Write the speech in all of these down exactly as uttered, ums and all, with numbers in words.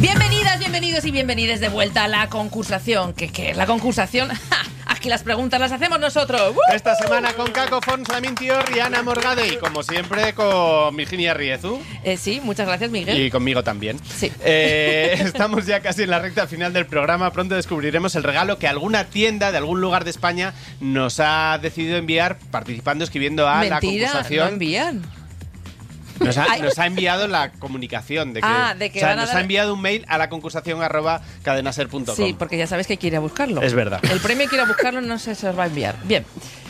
Bienvenidas, bienvenidos y bienvenidas de vuelta a la concursación. ¿Qué, qué es la concursación? ¡Ja! Aquí las preguntas las hacemos nosotros. ¡Uh! Esta semana con Caco Fons, Lamin Tior y Ana Morgade. Y como siempre con Virginia Riezu. Eh, sí, muchas gracias, Miguel. Y conmigo también. Sí. Eh, estamos ya casi en la recta final del programa. Pronto descubriremos el regalo que alguna tienda de algún lugar de España nos ha decidido enviar participando, escribiendo a Mentira, la concursación. no envían. Nos ha, nos ha enviado la comunicación de que, Ah, de que o sea, van a nos dar- ha enviado un mail a la concursación arroba cadenaser punto com. Sí, porque ya sabéis que hay que ir a buscarlo. Es verdad. El premio hay que ir a buscarlo, no sé si se os va a enviar. Bien.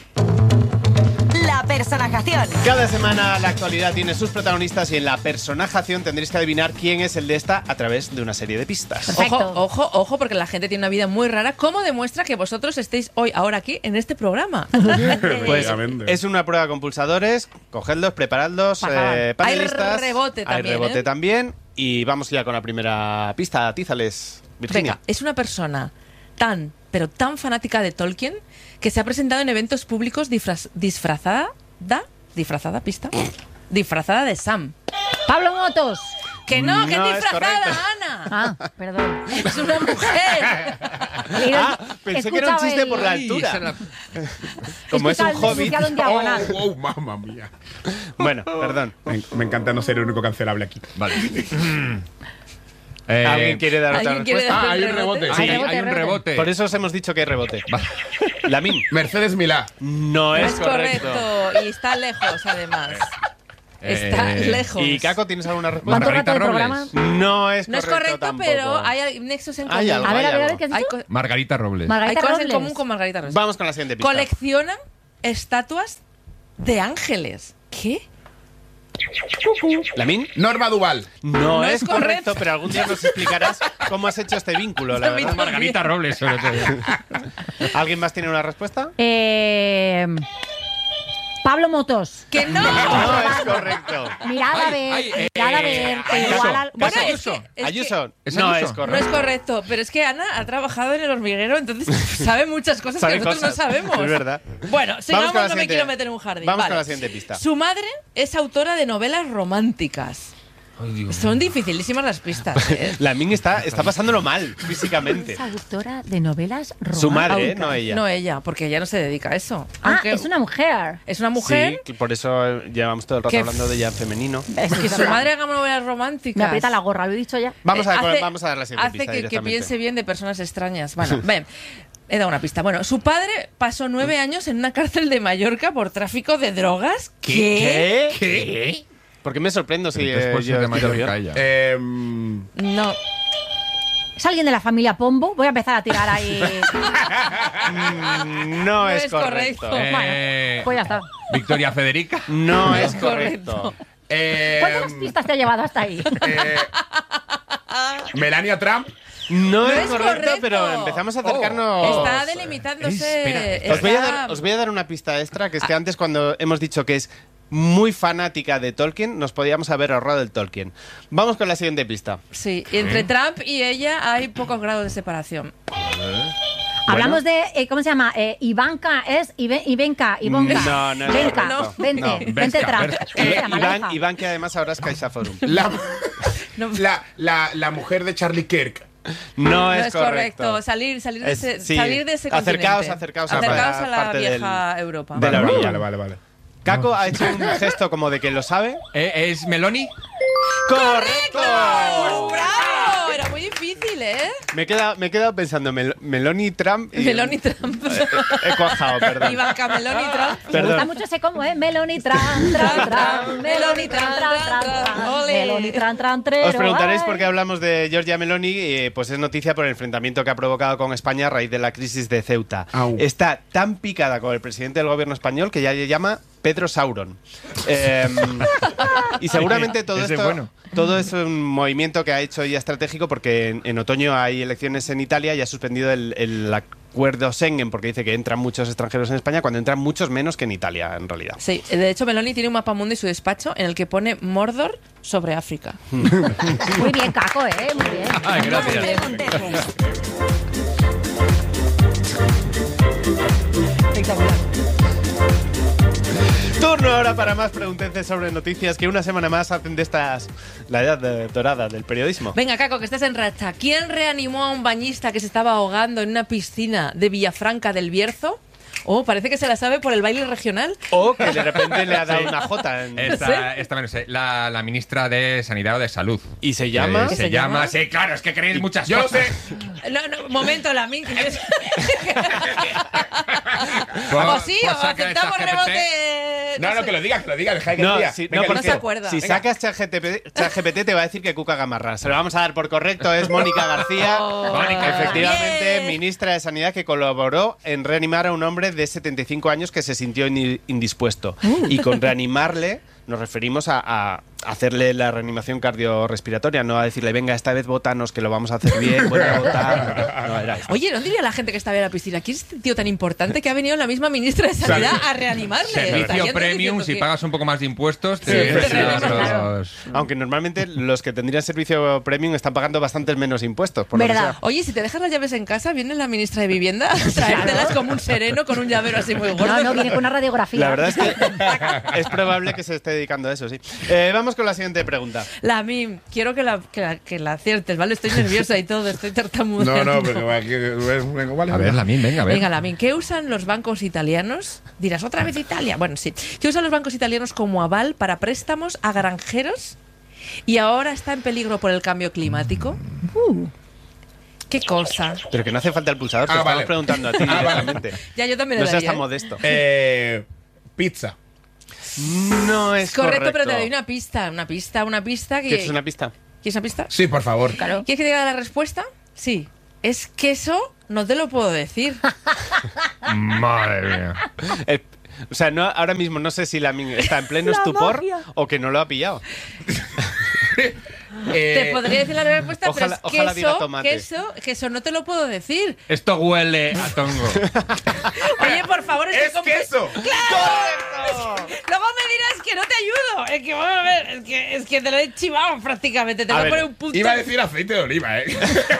La personajación. Cada semana la actualidad tiene sus protagonistas y en la personajación tendréis que adivinar quién es el de esta a través de una serie de pistas. Perfecto. Ojo, ojo, ojo, porque la gente tiene una vida muy rara. ¿Cómo demuestra que vosotros estéis hoy, ahora aquí, en este programa? Pues es una prueba con pulsadores, cogedlos, preparadlos, Pasada. eh, panelistas. Hay rebote Hay también, rebote ¿eh? también. Y vamos ya con la primera pista. Atízales, Virginia. Venga, es una persona tan, pero tan fanática de Tolkien que se ha presentado en eventos públicos disfraz- disfrazada, da, disfrazada, pista, disfrazada de Sam. Pablo Motos. Que no, que No es es disfrazada, correcto. Ana. Ah, perdón. Es una mujer. Ah, pensé que era un Escuchaba chiste el- por la Ay, altura. esa la- Como es un Escucha el hobbit. enunciado en diagonal. Oh, oh, mamma mía. Bueno, perdón. Me, me encanta no ser el único cancelable aquí. Vale. Eh, ¿Alguien quiere dar otra ¿Alguien quiere respuesta? dar Ah, hay el un rebote. Sí, Hay rebote, hay un rebote. rebote. Por eso os hemos dicho que hay rebote. Vale. Lamin. Mercedes Milá. No No es es correcto. correcto. Y está lejos, además. Está Eh, lejos. ¿Y Caco, tienes alguna respuesta? ¿Cuánto rato Margarita de Robles. programa? No es No es correcto correcto, tampoco. pero hay nexos en común. Hay algo, A ver, a hay ver, a algo. ver, ¿qué has Hay, dicho? co- Margarita Robles. hay Margarita cosas en Robles. común con Margarita Robles. Vamos con la siguiente pista. Coleccionan estatuas de ángeles. ¿Qué? ¿Lamin? Norma Duval. No, No es es correcto, correcto. pero algún día nos explicarás cómo has hecho este vínculo, la A mí verdad. también. Margarita Robles, sobre todo. ¿Alguien más tiene una respuesta? Eh, Pablo Motos. ¡Que no! No es correcto. Mirad a Ay, ver, ay, eh, mirad a eh, ver. que Ayuso. igual al- Bueno, Caso es Ayuso. que- es Ayuso. ¿Es No Ayuso? es No correcto. es correcto, pero es que Ana ha trabajado en el hormiguero, entonces sabe muchas cosas Sabe que nosotros cosas. no sabemos. Es verdad. Bueno, sigamos, con la no me siguiente- quiero meter en un jardín. Vamos Vale. con la siguiente pista. Su madre es autora de novelas románticas. Ay, Dios Son dificilísimas las pistas. ¿eh? Lamin está, está pasándolo mal, físicamente. Es autora de novelas románticas. Su madre, ¿eh? No ella. No ella, porque ella no se dedica a eso. Ah, Aunque es una mujer. es una mujer Sí, por eso llevamos todo el rato que- hablando de ella en femenino. Es que su madre haga novelas románticas. Me aprieta la gorra, lo he dicho ya. Vamos a, Eh, hace- vamos a dar la siguiente Hace pista que, que directamente. piense bien de personas extrañas. Bueno, ven. He dado una pista. Bueno, su padre pasó nueve años en una cárcel de Mallorca por tráfico de drogas. ¿Qué? ¿Qué? ¿Por qué me sorprendo si eh, Después yo de estoy Mallorca bien? ella. Eh, No. ¿Es alguien de la familia Pombo? Voy a empezar a tirar ahí. Mm, No, No es, es correcto. correcto. Eh, Pues ya está. Victoria Federica. No es correcto. correcto. eh, ¿Cuál de las pistas te ha llevado hasta ahí? eh, Melania Trump. No, No es, es correcto, correcto. pero empezamos a acercarnos. Está delimitándose. Espera. Os voy, a está- dar, os voy a dar una pista extra, que es que antes cuando hemos dicho que es muy fanática de Tolkien, nos podíamos haber ahorrado el Tolkien. Vamos con la siguiente pista. Sí, y entre Trump y ella hay pocos grados de separación. Hablamos de, eh, ¿cómo se llama? Eh, Ivanka es Ive- Ivenka, Ivonka. No, no es Venka, correcto. vente, No. vente Vesca, Trump. Vesca. ¿Cómo se Eh, llama la Iván, hija? Iván, que además ahora es CaixaForum. La, No, la, la, la mujer de Charlie Kirk. No, no es, es correcto. Salir, salir, de, Es- ese, sí. salir de ese Acercaos, continente. acercaos a Acercaos la a la parte del- vieja Europa. de la Vale, orilla. Vale, vale, vale. Caco ha hecho un gesto como de que lo sabe. Eh, ¿Es Meloni? ¡Correcto! ¡Bravo! Era muy difícil, ¿eh? Me he quedado, me he quedado pensando, Mel- Meloni Trump y... Meloni Trump. He cuajado, perdón. Ivanka Meloni Trump. Me gusta Perdón. mucho ese combo, ¿eh? Meloni tran, tran, tran. Meloni tran, tran, tran, tran. Ole. Meloni tran, tran, trero. Os preguntaréis ay. por qué hablamos de Giorgia Meloni. Eh, pues es noticia por el enfrentamiento que ha provocado con España a raíz de la crisis de Ceuta. Au. Está tan picada con el presidente del gobierno español que ya le llama Pedro Sauron. Eh, y seguramente todo Ese esto, bueno. todo es un movimiento que ha hecho ella estratégico porque en, en otoño hay elecciones en Italia y ha suspendido el, el acuerdo Schengen porque dice que entran muchos extranjeros en España cuando entran muchos menos que en Italia, en realidad. Sí, de hecho Meloni tiene un mapa mundo en su despacho en el que pone Mordor sobre África. Muy bien, Caco, ¿eh? Muy bien. Ay, Muy bien. gracias. Espectacular. Turno ahora para más preguntences sobre noticias que una semana más hacen de estas la edad de- dorada del periodismo. Venga, Caco, que estás en racha. ¿Quién reanimó a un bañista que se estaba ahogando en una piscina de Villafranca del Bierzo? Oh, parece que se la sabe por el baile regional. O que de repente le ha dado una jota. En... Esta, esta menos, eh, la, la ministra de Sanidad o de Salud. ¿Y se llama? Eh, ¿Qué se, se llama? llama? Sí, claro, es que queréis muchas Yo lo cosas. sé. No, no, momento, la min... Pues- o sí, pues o saca esta aceptamos G P T. rebote... No, no, sé. que lo diga, que lo diga, deja que No, lo diga. si, Venga, no, que porque no se acuerda. si Venga. sacas ChatGPT, ChatGPT te va a decir que Cuca Gamarra. Se lo vamos a dar por correcto, es Mónica García, Oh. Mónica. efectivamente Bien. ministra de Sanidad, que colaboró en reanimar a un hombre de setenta y cinco años que se sintió in- indispuesto. Y con reanimarle nos referimos a, a hacerle la reanimación cardiorrespiratoria, no a decirle, venga, esta vez votanos, que lo vamos a hacer bien, vuelve a votar. No, era esto. Oye, ¿no diría la gente que estaba en la piscina? ¿Quién es este tío tan importante que ha venido la misma ministra de Sanidad a reanimarle? Servicio Estarían premium, diciendo si que- pagas un poco más de impuestos, te Sí, vienes te a reaniman, los- Aunque normalmente los que tendrían servicio premium están pagando bastantes menos impuestos. Por lo que ¿Verdad? sea. Oye, si te dejas las llaves en casa, viene la ministra de Vivienda a traértelas como un sereno con un llavero así muy gordo. No, no, viene con una radiografía. La verdad es que es probable que se esté dedicando a eso, sí. Eh, vamos con la siguiente pregunta. La Mim, quiero que la, que, la, que la aciertes, ¿vale? Estoy nerviosa y todo, estoy tartamudeando. No, no, pero que- que- venga, vale. A ver, Lamin, venga, a ver. Venga, Lamin, ¿qué usan los bancos italianos? Dirás, ¿otra vez Italia? Bueno, sí. ¿Qué usan los bancos italianos como aval para préstamos a granjeros y ahora está en peligro por el cambio climático? Uh, ¿Qué cosa? Pero que no hace falta el pulsador, te Ah, estamos vale. preguntando a ti Ah, vale. directamente. Ya, yo también No le seas daría, tan ¿eh? modesto. Eh, pizza. No es Correcto, correcto. pero te doy una pista, una pista, una pista que... ¿Quieres una pista? ¿Quieres una pista? Sí, por favor. claro. ¿Quieres que te diga la respuesta? Sí. Es queso, no te lo puedo decir. Madre mía. Eh, o sea, no, ahora mismo no sé si la min está en pleno La estupor magia. o que no lo ha pillado. Eh, Te podría decir la respuesta, ojalá- pero es ojalá diga queso, tomate. queso, queso, no te lo puedo decir. Esto huele a tongo. Oye, por favor, estoy ¡Es con- queso! ¡Correcto! Luego me dirás que no te ayudo. Es que, vamos a ver, es que, es que te lo he chivado prácticamente. Te A voy a ver, poner un punto. Iba a decir aceite de oliva, ¿eh?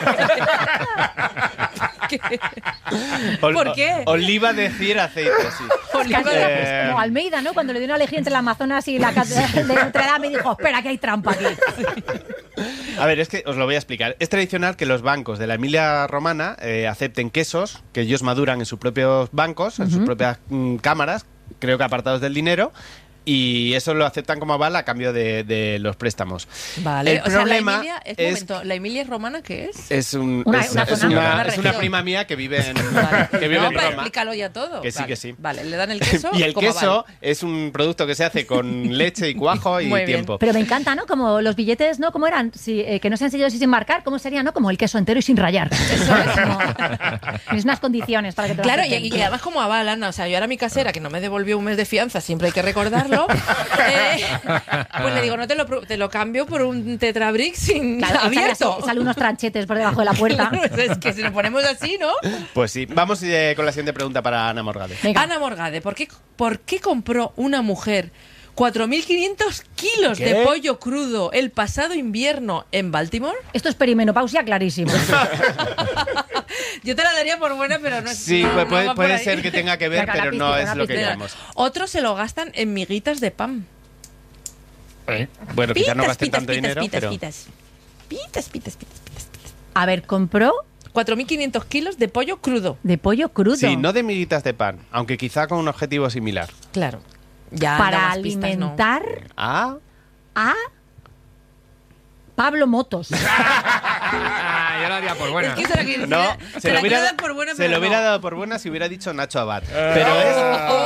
Ol- ¿Por qué? Oliva decir aceite, sí. Oliva Casi de- Eh, como Almeida, ¿no? Cuando le dio una elegir entre el Amazonas y la catedral de Notre Dame y dijo, espera, que hay trampa aquí. A ver, es que os lo voy a explicar. Es tradicional que los bancos de la Emilia Romana eh, acepten quesos que ellos maduran en sus propios bancos, en sus propias mm, cámaras, creo que apartados del dinero, y eso lo aceptan como aval a cambio de, de los préstamos. Vale, El o sea, problema la Emilia, es, es- momento, ¿la Emilia romana qué es? Es, un, Una- es, una es zona. una, Una es una región. prima mía que vive en, Vale. que vive No, en pero Roma. explícalo ya todo. Que sí, Vale. que sí. Vale, le dan el queso. Y el como queso aval. es un producto que se hace con leche y cuajo y Muy bien. tiempo. Pero me encanta, ¿no? Como los billetes, ¿no? ¿Cómo eran? Si, eh, que no sean sellos y sin marcar, ¿cómo sería, no? Como el queso entero y sin rayar. Eso es como... Tienes unas condiciones para que te lo Claro, y, acepten. y además como aval, Ana, o sea, yo ahora a mi casera, que no me devolvió un mes de fianza, siempre hay que recordarlo, eh, pues le digo, no te lo, pro- te lo cambio por un Tetrabric sin Claro, abierto. Sale, sale unos tranchetes por debajo de la puerta. Es que si lo ponemos así, ¿no? Pues sí. Vamos eh, con la siguiente pregunta para Ana Morgade. Venga. Ana Morgade, ¿por qué, ¿por qué compró una mujer cuatro mil quinientos kilos ¿Qué? de pollo crudo el pasado invierno en Baltimore? Esto es perimenopausia clarísimo. Yo te la daría por buena, pero no es Sí, no- puede, no puede- va por puede ahí. ser que tenga que ver, Venga, una pero no pistita, es una lo que pistita. queremos. Otros se lo gastan en miguitas de pan. Bueno, quizá no Pitas, gasten pitas, tanto pitas, dinero, pitas, pero... pitas. Pitas, pitas, pitas, pitas, pitas. A ver, compró cuatro mil quinientos kilos de pollo crudo. de pollo crudo. Sí, no de miguitas de pan, aunque quizá con un objetivo similar. Claro. Ya para no, más pistas, no. alimentar Ah, a Pablo Motos. Ah, yo lo haría por buena. Es que se la, quiero- no, se se la lo hubiera, quiero dar por buena, se pero lo hubiera no. dado por buena si hubiera dicho Nacho Abad. Pero es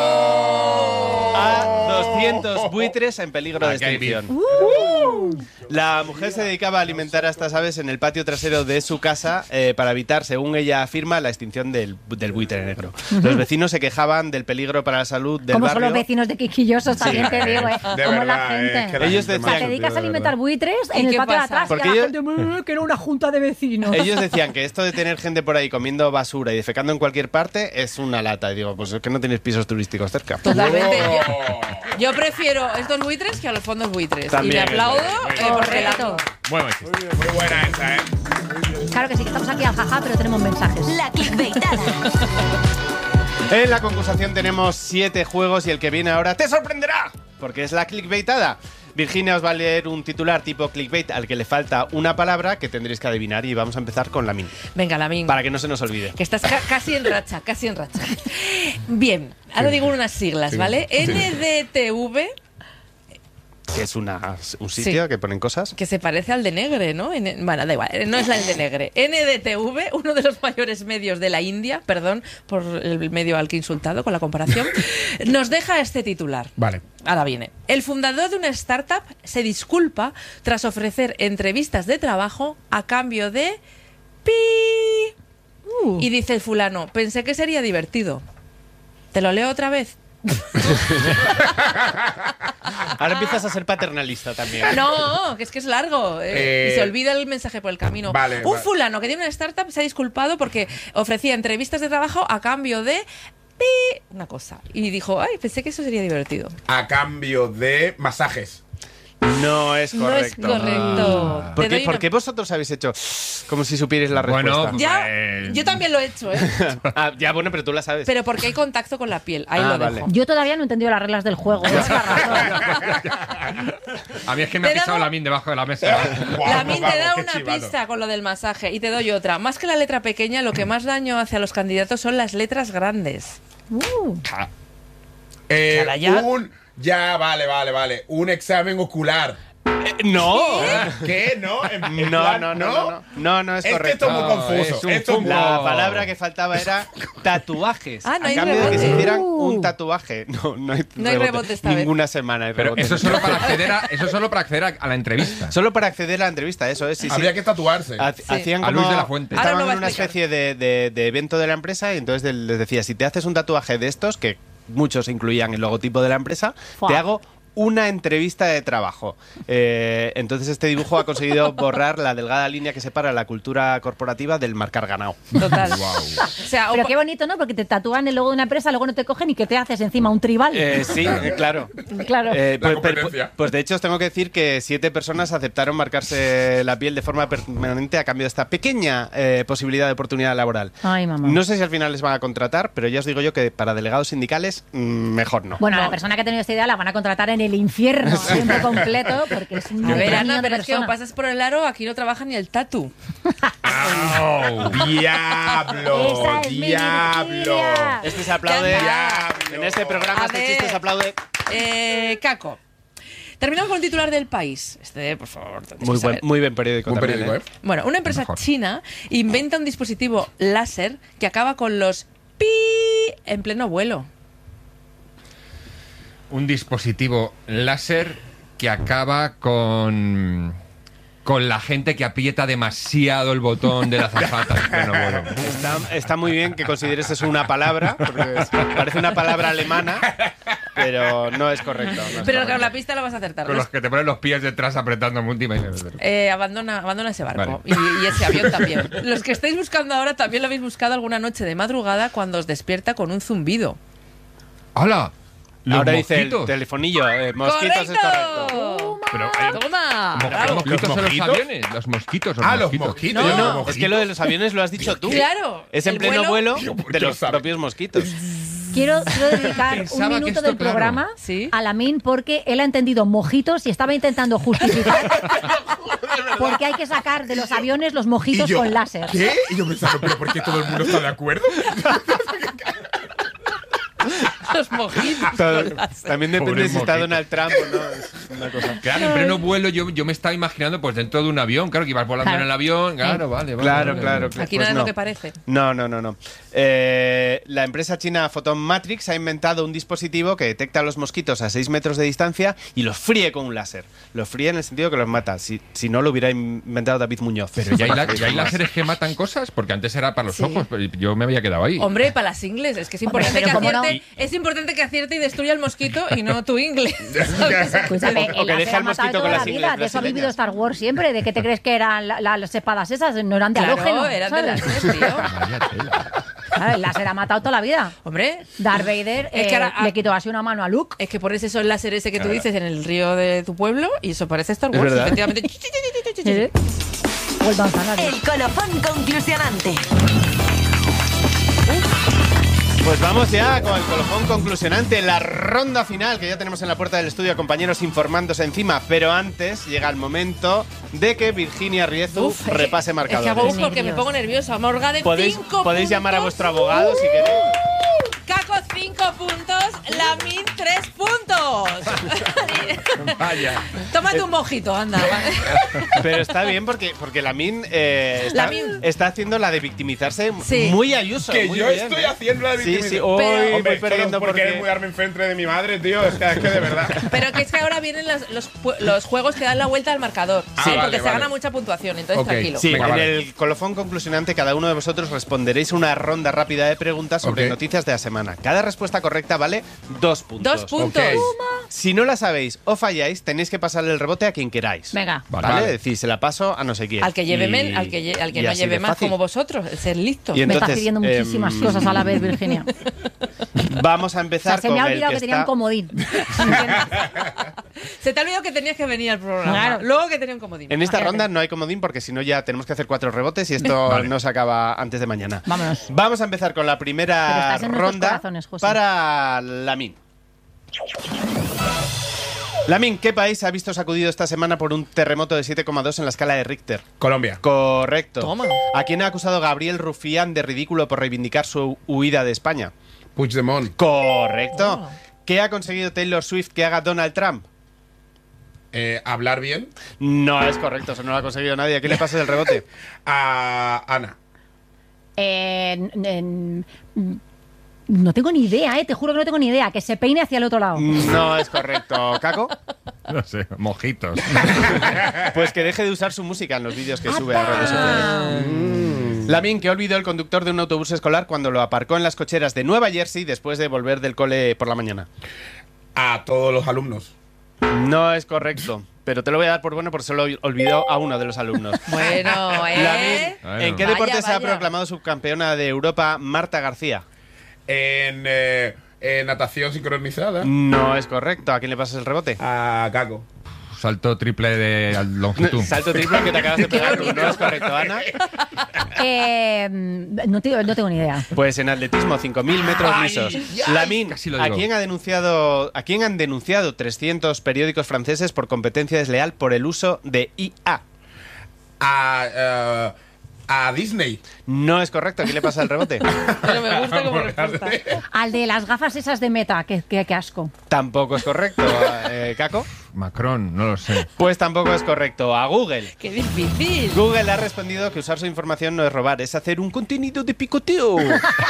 a doscientos buitres en peligro de Ah, que hay extinción. Uh. La mujer se dedicaba a alimentar a estas aves en el patio trasero de su casa eh, para evitar, según ella afirma, la extinción del, del buitre negro. Los vecinos se quejaban del peligro para la salud del Como son barrio. los vecinos de Quisquillosos, también te digo, ¿eh? De Como la verdad, eh, gente. que la Ellos gente decían- O sea, te dedicas a alimentar buitres ¿Y en el qué patio de pasa? atrás Porque y a la ellos- gente, "Mm, que era una junta de vecinos". Ellos decían que esto de tener gente por ahí comiendo basura y defecando en cualquier parte es una lata. Y digo, pues es que no tenéis pisos turísticos cerca. Totalmente. Oh. Yo, yo prefiero estos buitres que a los fondos buitres. También, y me aplaudo muy eh, porque la- Correcto. Muy buen chiste. Muy buena esa, ¿eh? Claro que sí, que estamos aquí al jaja, pero tenemos mensajes. La clickbaitada. En la concursación tenemos siete juegos y el que viene ahora te sorprenderá, porque es la clickbaitada. Virginia os va a leer un titular tipo clickbait al que le falta una palabra que tendréis que adivinar y vamos a empezar con Lamin. Venga, Lamin. Para que no se nos olvide. Que estás ca casi en racha, casi en racha. Bien, ahora digo unas siglas, Sí. ¿vale? Sí. N D T V, Que es una, un sitio Sí. que ponen cosas. que se parece al de Negre, ¿no? En, bueno, da igual, no es la de Negre. N D T V, uno de los mayores medios de la India, perdón por el medio al que he insultado con la comparación, nos deja este titular. Vale. Ahora viene. El fundador de una startup se disculpa tras ofrecer entrevistas de trabajo a cambio de pi. Uh. Y dice el fulano, pensé que sería divertido. ¿Te lo leo otra vez? Ahora empiezas a ser paternalista también. No, que es que es largo. eh, Eh, y se olvida el mensaje por el camino. vale, Un vale. fulano que tiene una startup se ha disculpado porque ofrecía entrevistas de trabajo a cambio de pi, una cosa. Y dijo, ay, pensé que eso sería divertido. A cambio de masajes. No es No es correcto. correcto. ¿Por Te qué, doy por una- qué vosotros habéis hecho como si supierais la Bueno, respuesta? Ya, Pues- yo también lo he hecho, ¿eh? Ah, ya, bueno, pero tú la sabes. Pero porque hay contacto con la piel. Ahí Ah, lo vale. dejo. Yo todavía no he entendido las reglas del juego. Esa es la razón. A mí es que me ha Te pisado damos- la min debajo de la mesa. Guau, La Min te vamos, da qué una chivado. pista con lo del masaje y te doy otra. Más que la letra pequeña, lo que más daño hace a los candidatos son las letras grandes. Uh. Eh, Chala, ya. un. Ya, vale, vale, vale. Un examen ocular. Eh, no. ¿Qué? ¿No? En- en No, plan, no, no, no, no, no, no es Es que correcto. esto es muy No, confuso. es un Esto es muy- La Oh. palabra que faltaba era tatuajes. Ah, no a hay cambio de que se rebote. hicieran Uh. un tatuaje. No, no hay, No hay rebote esta vez. Ninguna semana hay Pero rebote. eso es solo para acceder a, eso es solo para acceder a, a la entrevista. Solo para acceder a la entrevista, eso es. Sí, sí. Habría que tatuarse. Ha- Hacían A como, Luis de la Fuente. Ahora Estaban lo va a en una explicar. especie de, de- de evento de la empresa y entonces les decía, si te haces un tatuaje de estos, que muchos incluían el logotipo de la empresa, Fua. te hago una entrevista de trabajo. Eh, entonces este dibujo ha conseguido borrar la delgada línea que separa la cultura corporativa del marcar ganado. Total. Guau. O sea, Pero o- qué bonito, ¿no? Porque te tatúan el logo de una empresa, luego no te cogen y que te haces encima un tribal. Eh, sí, eh, claro. Claro. Eh, La pues, pues- competencia. pues de hecho os tengo que decir que siete personas aceptaron marcarse la piel de forma permanente a cambio de esta pequeña eh, posibilidad de oportunidad laboral. Ay, mamá. No sé si al final les van a contratar, pero ya os digo yo que para delegados sindicales mm, mejor no. Bueno, No. la persona que ha tenido esta idea la van a contratar en el infierno, tiempo completo, porque es un a ver, demonio Ana, de pero es que persona. o pasas por el aro, aquí no trabaja ni el tatu. ¡Au! ¡Diablo! Esa es mi ¡Diablo! Virginia. Este se aplaude. Diablo. En este programa A este ver. chiste se aplaude. Eh, Caco. Terminamos con el titular del País. Este, por favor. tenéis Muy que buen, saber. muy buen periódico Un también. periódico, ¿eh? ¿eh? Bueno, una empresa Mejor. china inventa un dispositivo láser que acaba con los pi en pleno vuelo. Un dispositivo láser que acaba con con la gente que aprieta demasiado el botón de la azafata. Bueno, bueno. Está, está muy bien que consideres eso una palabra, porque es- parece una palabra alemana, pero no es correcto. no es Pero correcto. con la pista la vas a acertar. Con los que te ponen los pies detrás apretando múltiples. Eh, abandona, abandona ese barco Vale. y, y ese avión también. Los que estáis buscando ahora también lo habéis buscado alguna noche de madrugada cuando os despierta con un zumbido. ¡Hala! Los Ahora dice el mosquitos. telefonillo, eh, mosquitos es correcto. Pero hay- ¡Toma! Mo- Bravo. ¿Los mosquitos ¿Los en los mojitos? aviones? Los mosquitos. Ah, los mosquitos. mosquitos. No, yo no, los Es mojitos. que lo de los aviones lo has dicho tú. Claro. Es en el pleno vuelo, Yo- de yo los sabe. propios mosquitos. Quiero, quiero dedicar Pensaba un que minuto esto, del claro. programa Sí. a Lamin porque él ha entendido mojitos y estaba intentando justificar porque hay que sacar de los aviones los Y mojitos yo, con láser. ¿Qué? Y yo pensando, ¿pero por qué todo el mundo está de acuerdo? Los mojitos. Todo- con láser. También depende Pobre si está mosquito. Donald Trump o no. Es una cosa. Claro, en pleno vuelo yo, yo me estaba imaginando pues dentro de un avión, claro, que ibas volando Claro. en el avión, claro, vale, vale. Claro, vale. claro, claro. Aquí Pues nada es no. lo que parece. No, no, no, no. Eh, la empresa china Photon Matrix ha inventado un dispositivo que detecta a los mosquitos a seis metros de distancia y los fríe con un láser. Los fríe en el sentido que los mata. Si, si no, lo hubiera inventado David Muñoz. Pero ya hay, la- ya hay láseres que matan cosas, porque antes era para los Sí. ojos, pero yo me había quedado ahí. Hombre, para las ingles, es que es importante, pero que, ¿cómo no? acierte, es importante que acierte y destruya el mosquito y no tu ingle. ¿Sabes? Escúchame, O- o que el deje láser al ha matado mosquito toda con la las vida. ingles De eso ha vivido brasileñas. Star Wars siempre. ¿De qué te crees que eran la- la- las espadas esas? No eran de Claro, halógeno. eran de ¿sabes? láser, tío. Vaya tela. Claro, el láser ha matado toda la vida. Hombre, Darth Vader Es eh, que ahora- le quitó así una mano a Luke. es que pones eso el láser ese que tú Claro. dices en el río de tu pueblo y eso parece Star Es Wars, verdad. efectivamente. ¿Eh? O el danzanario. El colofón conclusionante. Pues vamos ya con el colofón conclusionante, la ronda final que ya tenemos en la puerta del estudio, compañeros informándose encima. Pero antes llega el momento de que Virginia Riezu Uf, repase Es que marcadores. hago uf porque me pongo nerviosa. Morga de Podéis, cinco podéis llamar a puntos. vuestro abogado si queréis. Caco cinco puntos, Lamin tres puntos. Vaya. Tómate un mojito, anda. Pero está bien porque, porque Lamin, eh, está, Lamin. está haciendo la de victimizarse Sí. muy Ayuso. Que muy yo bien, estoy ¿eh? haciendo la de Sí, sí, victimización. hoy Pero- voy Hombre, perdiendo solo por querer porque... mudarme enfrente de mi madre, tío. Es que, es que de verdad. Pero que es que ahora vienen los, los, pu- los juegos que dan la vuelta al marcador. Ah, sí, vale, porque se vale. gana mucha puntuación, entonces Ok, tranquilo. Sí, Venga, en vale. el colofón conclusionante cada uno de vosotros responderéis una ronda rápida de preguntas sobre Ok. noticias de la semana. Cada respuesta correcta vale dos puntos. Dos puntos. Ok. Si no la sabéis o falláis, tenéis que pasarle el rebote a quien queráis. Venga. ¿Vale? Vale. Es decir, se la paso a no sé quién. Al que lleve Y- men- al que, lle- al que y no así lleve de más fácil. como vosotros, el ser listo. Y Me estás entonces, pidiendo muchísimas em, cosas a la vez, Virginia. Vamos a O sea, empezar se con me ha el olvidado que que, tenía está... un comodín. Se te ha olvidado que tenías que venir al programa. Claro. Luego que tenía un comodín. En esta Cállate. ronda no hay comodín porque si no ya tenemos que hacer cuatro rebotes y esto Vale. no se acaba antes de mañana. Vámonos. Vamos a empezar con la Pero primera estás en nuestros ronda corazones, José. para Lamin. Lamin, ¿qué país ha visto sacudido esta semana por un terremoto de siete coma dos en la escala de Richter? Colombia. Correcto. Toma. ¿A quién ha acusado Gabriel Rufián de ridículo por reivindicar su huida de España? Puigdemont. Correcto. Oh. ¿Qué ha conseguido Taylor Swift que haga Donald Trump? Eh, Hablar bien. No es correcto, eso no lo ha conseguido nadie. ¿A quién le pasas el rebote? A Ana. Eh, n- n- no tengo ni idea, eh. Te juro que no tengo ni idea. Que se peine hacia el otro lado. No es correcto. ¿Caco? No sé, mojitos. Pues que deje de usar su música en los vídeos que sube a redes sociales. Mm. Lamin, que olvidó el conductor de un autobús escolar cuando lo aparcó en las cocheras de Nueva Jersey después de volver del cole por la mañana. A todos los alumnos. No es correcto, pero te lo voy a dar por bueno porque solo olvidó a uno de los alumnos. Bueno, ¿eh? Lamin, Bueno. ¿en qué Vaya, deporte se ha vaya. proclamado subcampeona de Europa Marta García? En, eh, en natación sincronizada. No es correcto. ¿A quién le pasas el rebote? A Caco. Salto triple de longitud. Salto triple que te acabas de pegar. No es correcto, Ana. Eh, no, te- no tengo ni idea. Pues en atletismo, cinco mil metros Ay, lisos. ay, Lamin, casi lo ¿a digo. quién, ha denunciado, ¿a quién han denunciado trescientos periódicos franceses por competencia desleal por el uso de I A? A, eh, a Disney. No es correcto. ¿A quién le pasa el rebote? Pero me gusta como respuesta. Al de las gafas esas de meta. Que, que, que asco. Tampoco es correcto. Eh, ¿Caco? Macron, no lo sé. Pues tampoco es correcto. A Google. ¡Qué difícil! Google ha respondido que usar su información no es robar, es hacer un contenido de picoteo.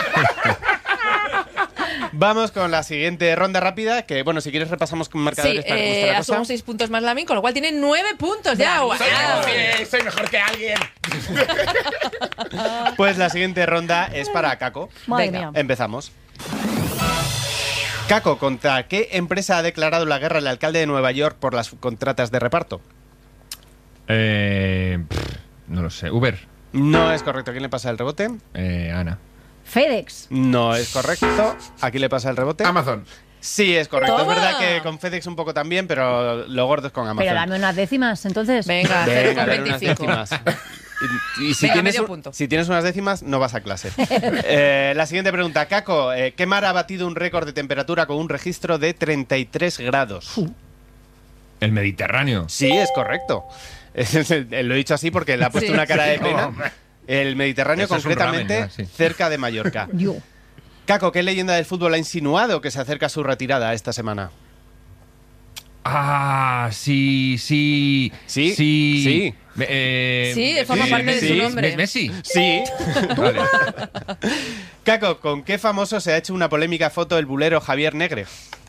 Vamos con la siguiente ronda rápida, que bueno, si quieres repasamos con Sí, marcadores para cómo está eh, la cosa. asumo seis puntos más Lamin, con lo cual tiene nueve puntos ya. ¡Guau! Soy mejor, que, soy mejor que alguien. Pues la siguiente ronda es para Caco. Madre Venga. mía. Empezamos. Caco, ¿contra qué empresa ha declarado la guerra el alcalde de Nueva York por las contratas de reparto? Eh, pff, no lo sé. Uber. No es correcto. ¿A quién le pasa el rebote? Eh, Ana. FedEx. No es correcto. ¿A quién le pasa el rebote? Amazon. Sí, es correcto. ¡Toma! Es verdad que con FedEx un poco también, pero lo gordo es con Amazon. Pero dame unas décimas, entonces. Venga, cero Venga, con dale unas veinticinco. décimas. Y, y si, Venga, tienes, medio un- punto. si tienes unas décimas, no vas a clase. Eh, la siguiente pregunta. Caco, eh, ¿qué mar ha batido un récord de temperatura con un registro de treinta y tres grados? El Mediterráneo. Sí, es correcto. Lo he dicho así porque le ha puesto Sí. una cara de Sí, pena. hombre. El Mediterráneo, Eso es un concretamente, ramen, ya, sí. cerca de Mallorca. Yo. Caco, ¿qué leyenda del fútbol ha insinuado que se acerca a su retirada esta semana? Ah, sí, sí. Sí, Sí. sí. Me- eh, Sí, forma Sí, parte de sí, su sí. nombre. ¿Messi? Sí. Vale. Caco, ¿con qué famoso se ha hecho una polémica foto el bulero Javier Negre?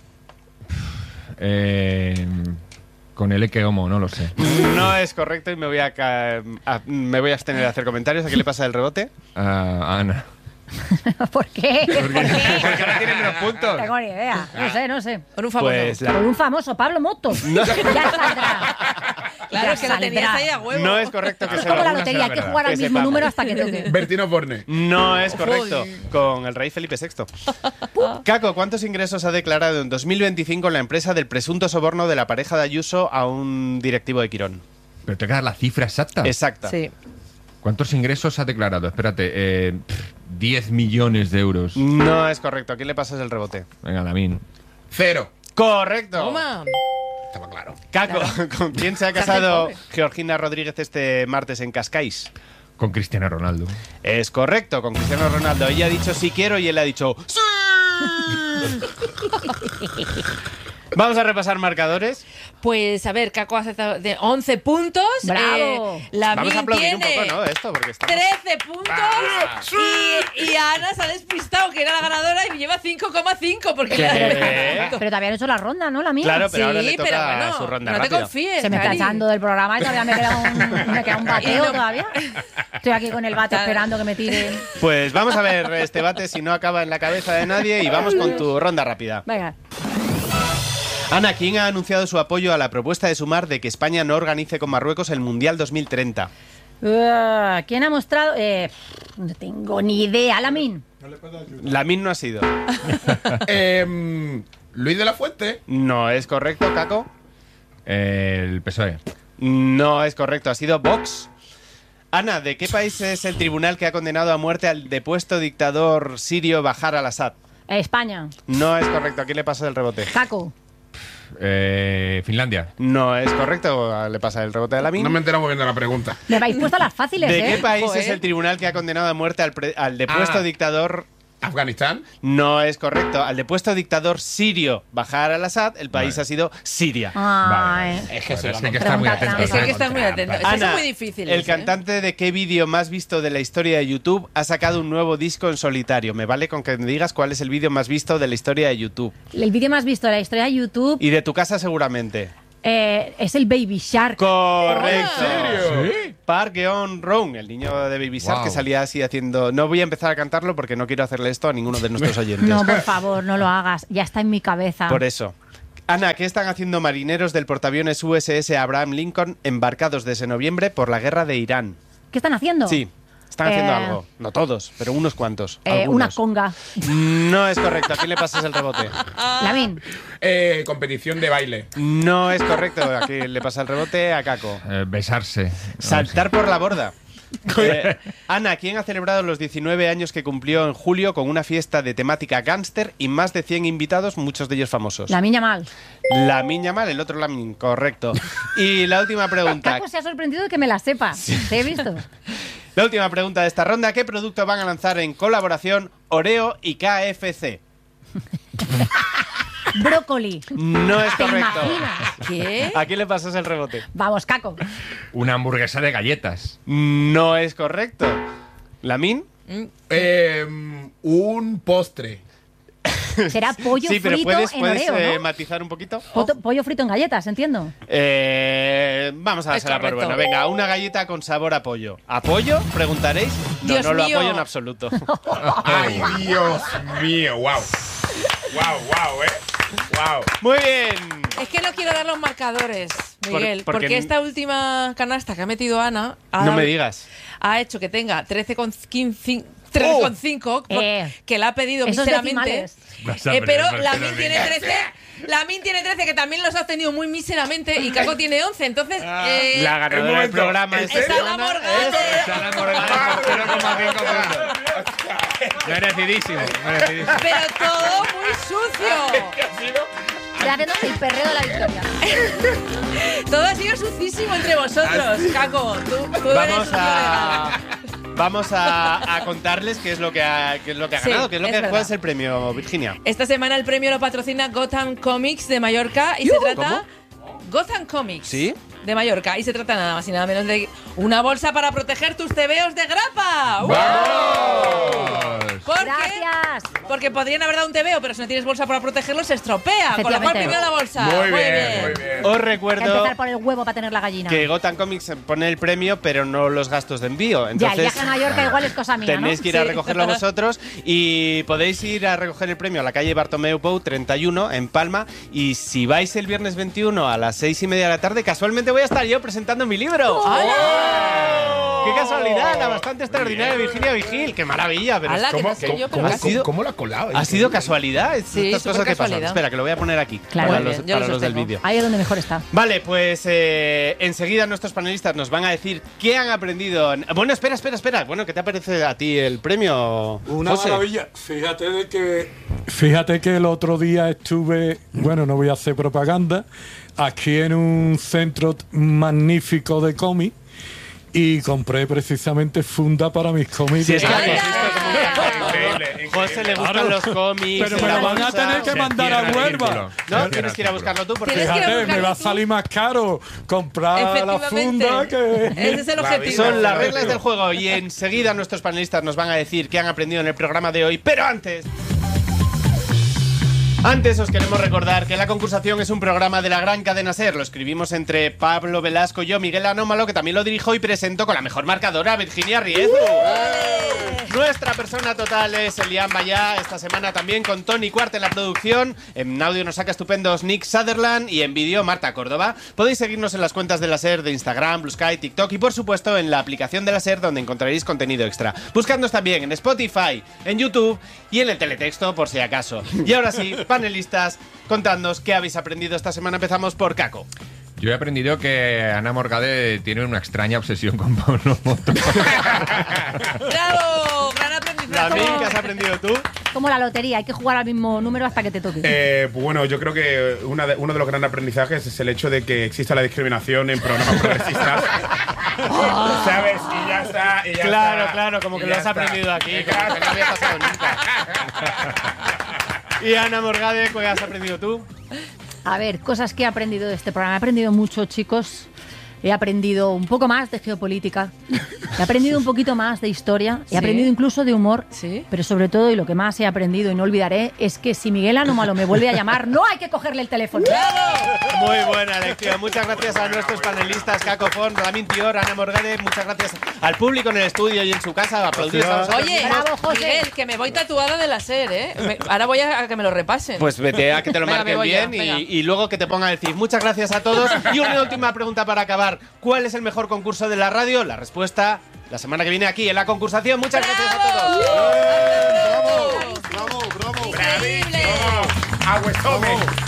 Eh, con el Eke Homo, no lo sé. No es correcto y me voy a, ca- a- me voy a abstener de hacer comentarios. ¿A qué le pasa el rebote? Ah, Ana. ¿Por qué? ¿Por qué? Porque ahora tiene menos puntos. No tengo ni idea. No sé, no sé. Con un famoso. Pues la- Por un famoso, Pablo Moto. Ya saldrá. Claro, Ya es que lo tenías saldrá. ahí a huevo. No es correcto que Es se como lo la alguna lotería, será hay que verdad. jugar al Que mismo sepamos. número hasta que toque. Bertino Borne. No es correcto. Joder. Con el rey Felipe sexto. Caco, ¿cuántos ingresos ha declarado en dos mil veinticinco la empresa del presunto soborno de la pareja de Ayuso a un directivo de Quirón? Pero te que dar la cifra exacta. Exacta. Sí. ¿Cuántos ingresos ha declarado? Espérate. Eh, pff, diez millones de euros. No es correcto. ¿A quién le pasas el rebote? Venga, Lamin. Cero. Correcto. Toma. Estaba claro. Caco, ¿con quién se ha Se hace casado pobre. Georgina Rodríguez este martes en Cascais? Con Cristiano Ronaldo. Es correcto, con Cristiano Ronaldo. Ella ha dicho sí quiero y él ha dicho ¡sí! Vamos a repasar marcadores. Pues a ver, Caco hace de once puntos. ¡Bravo! Eh, Lamin Vamos a aplaudir un tiene poco, ¿no? Esto, porque estamos... trece puntos. Y, y Ana se ha despistado, que era la ganadora, y lleva cinco coma cinco. Porque ¿Qué? le ha dado trece puntos. Pero todavía no he hecho la ronda, ¿no? La mía. Claro, pero ahora Sí, le toca pero bueno, su ronda no te rápida. confíes. Se me está Cari. echando del programa y todavía me queda un, me queda un bateo Y no- todavía. Estoy aquí con el bate esperando que me tiren. Pues vamos a ver este bate si no acaba en la cabeza de nadie y vamos con tu ronda rápida. Venga. Ana, ¿quién ha anunciado su apoyo a la propuesta de Sumar de que España no organice con Marruecos el Mundial dos mil treinta? Uh, ¿Quién ha mostrado? Eh, no tengo ni idea. Lamin. Lamin no ha sido. Em, Luis de la Fuente. No es correcto, Caco. El P S O E. No es correcto, ha sido Vox. Ana, ¿de qué país es el tribunal que ha condenado a muerte al depuesto dictador sirio Bashar al-Assad? Eh, España. No es correcto, ¿a quién le pasa el rebote? Caco. Eh, Finlandia. No es correcto, le pasa el rebote de Lamin. No me he enterado muy bien de la pregunta. Me habéis puesto las fáciles, ¿De ¿eh? qué país Joder. es el tribunal que ha condenado a muerte al, pre- al depuesto Ah. dictador? Afganistán. No es correcto. Al depuesto dictador sirio Bashar al-Assad, el país Vale. ha sido Siria. Ay. Vale. Es que se es la que hay que monta. estar muy Pregunta atento. trampa. Es que hay que estar muy Trampa. atento. Estas son Ana, muy difíciles. el ¿eh? cantante de qué vídeo más visto de la historia de YouTube ha sacado un nuevo disco en solitario. Me vale con que me digas cuál es el vídeo más visto de la historia de YouTube. El vídeo más visto de la historia de YouTube Y de tu casa seguramente. eh, es el Baby Shark. Correcto. ¿En serio? Park Geun-Rong, el niño de Baby Shark Wow. que salía así haciendo... No voy a empezar a cantarlo porque no quiero hacerle esto a ninguno de nuestros oyentes. No, por favor, no lo hagas. Ya está en mi cabeza. Por eso. Ana, ¿qué están haciendo marineros del portaaviones U S S Abraham Lincoln embarcados desde noviembre por la guerra de Irán? ¿Qué están haciendo? Sí, están haciendo Eh, algo. No todos, pero unos cuantos. Eh, algunos. una conga. No es correcto. ¿A quién le pasas el rebote? Lamin. Eh, competición de baile. No es correcto. ¿A quién le pasa el rebote? A Caco. Eh, besarse. Saltar por la borda. Eh, Ana, ¿quién ha celebrado los diecinueve años que cumplió en julio con una fiesta de temática gángster y más de cien invitados, muchos de ellos famosos? Lamin Yamal. La Miña Mal, el otro Lamin, correcto. Y la última pregunta. Caco se ha sorprendido de que me la sepa. Te he visto. La última pregunta de esta ronda. ¿Qué producto van a lanzar en colaboración Oreo y K F C? Brócoli. No es ¿Te correcto. imaginas? ¿Qué? ¿A quién le pasas el rebote? Vamos, Caco. Una hamburguesa de galletas. No es correcto. ¿Lamin? Em, un postre. Será pollo Sí, pero frito puedes, en puedes Oreo, eh, ¿no? matizar un poquito. Poto- pollo frito en galletas, entiendo. Eh, vamos a Es dársela por correcto. bueno. Venga, una galleta con sabor a pollo. ¿A pollo? Preguntaréis. No, Dios no lo mío. apoyo en absoluto. Ay, Dios mío, wow. Wow, wow, eh. Wow. Muy bien. Es que no quiero dar los marcadores, Por- Miguel, porque- porque esta última canasta que ha metido Ana ha, No me digas. ha hecho que tenga trece coma cinco, Eh. que la ha pedido Esos miseramente. decimales. Vas a Eh, pero aprender, la pero Min sí. tiene trece, la Min tiene trece, que también los ha obtenido muy míseramente, y Caco tiene once. Entonces, eh, La un ganadora del momento, programa ¿en esta serio? semana Esa Morgade. es- Sara Morgade por cero coma cinco puntos. Merecidísimo, merecidísimo. pero todo muy sucio. Estoy haciendo el perreo de la victoria. Todo ha sido sucísimo entre vosotros, Caco. Tú, tú eres Vamos un a vamos a, a contarles qué es lo que ha, qué es lo que ha Sí, ganado, qué es lo es que verdad. cuál es el premio, Virginia. Esta semana el premio lo patrocina Gotham Comics de Mallorca y se trata Gotham Comics ¿Sí? de Mallorca y se trata nada más y nada menos de una bolsa para proteger tus tebeos de grapa. ¡Vamos! ¿Por qué? Gracias. Porque podrían haber dado un tebeo, pero si no tienes bolsa para protegerlo se estropea. Con lo cual Efectivamente. primero la bolsa. Muy bien, muy bien. Os Hay que recuerdo empezar por el huevo para tener la gallina. que Gotham Comics pone el premio, pero no los gastos de envío. Ya, el Entonces, viaje a Mallorca igual es cosa mía, tenéis ¿no? que ir a Sí. recogerlo vosotros y podéis ir a recoger el premio a la calle Bartomeu Pou treinta y uno en Palma. Y si vais el viernes veintiuno a las seis y media de la tarde, casualmente voy a estar yo presentando mi libro. ¡Hala! ¡Qué casualidad! La bastante extraordinaria Virginia Vigil. ¡Qué maravilla! Pero Ala, que ¿Cómo, no sé cómo- yo, pero cómo- casi. sido- cómo lo ha colado? ¿Ha sido casualidad? Es- Sí, Estas cosas súper que pasan. casualidad. Espera, que lo voy a poner aquí. Claro. Para Muy los, bien, yo para lo los del sostengo. vídeo. Ahí es donde mejor está. Vale, pues eh, enseguida nuestros panelistas nos van a decir qué han aprendido. en- Bueno, espera, espera, espera. Bueno, ¿qué te parece a ti el premio? Una José? maravilla. Fíjate de que. Fíjate que el otro día estuve, bueno, no voy a hacer propaganda, aquí en un centro t- magnífico de cómic y compré precisamente funda para mis cómics. Si es que ¡Anda! habéis visto cómo está. Increíble, José le gustan Claro. los cómics. Pero en me la lo van a bolsa. tener que Se mandar a cierra el Huelva. círculo. No, tienes que ir a buscarlo tú porque Tienes que ir a Fíjate, me va a tú. salir más caro comprar la Efectivamente. funda que... Ese es el objetivo. son las reglas del juego y enseguida nuestros panelistas nos van a decir qué han aprendido en el programa de hoy. Pero antes... Antes os queremos recordar que La Concursación es un programa de la gran cadena SER. Lo escribimos entre Pablo Velasco y yo, Miguel Anómalo, que también lo dirijo y presento con la mejor marcadora, Virginia Riezu. Nuestra persona total es Elian Bayá, esta semana también con Tony Cuart en la producción. En audio nos saca estupendos Nick Sutherland y en vídeo Marta Córdoba. Podéis seguirnos en las cuentas de la SER de Instagram, Blue Sky, TikTok y por supuesto en la aplicación de la SER donde encontraréis contenido extra. Buscadnos también en Spotify, en YouTube y en el teletexto por si acaso. Y ahora sí, panelistas, contadnos qué habéis aprendido esta semana. Empezamos por Caco. Yo he aprendido que Ana Morgade tiene una extraña obsesión con Pablo Moto. ¡Bravo! ¡Gran aprendizaje! David, ¿qué has aprendido tú? Como la lotería, hay que jugar al mismo número hasta que te toque. Eh, pues bueno, yo creo que una de- uno de los grandes aprendizajes es el hecho de que exista la discriminación en programas progresistas. ¿Sabes? Y ya está. Y ya Claro, está, claro, como que y lo ya has está. aprendido aquí, Y como ya que no había pasado nunca. Y Ana Morgade, ¿qué has aprendido tú? A ver, cosas que he aprendido de este programa. He aprendido mucho, chicos. He aprendido un poco más de geopolítica. He aprendido un poquito más de historia. He ¿Sí? aprendido incluso de humor. ¿Sí? Pero sobre todo, y lo que más he aprendido y no olvidaré, es que si Miguel Anómalo me vuelve a llamar, no hay que cogerle el teléfono. Muy buena lección. Muchas gracias a nuestros panelistas, Caco Font, Ramin Tior, Ana Morgade. Muchas gracias al público en el estudio y en su casa. Aplaudidos a vosotros Oye, mismos. Bravo, José. Miguel, que me voy tatuada de la SER, ¿eh? Me- ahora voy a, a que me lo repasen. Pues vete a que te lo Venga, me marquen voy ya, bien venga. y, y luego que te pongan el C I F. Muchas gracias a todos. Y una última pregunta para acabar. ¿Cuál es el mejor concurso de la radio? La respuesta la semana que viene aquí en La Concursación. Muchas gracias a todos. ¡Bravo! Bravo, bravo. ¡Increíble! ¡Vamos! ¡A Huesome!